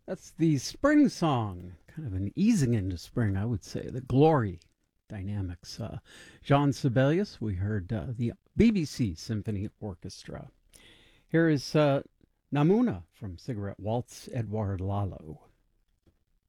That's the spring song, kind of an easing into spring, I would say. The Glory Dynamics. Jean Sibelius, we heard the BBC Symphony Orchestra. Here is Namuna from Cigarette Waltz, Edouard Lalo.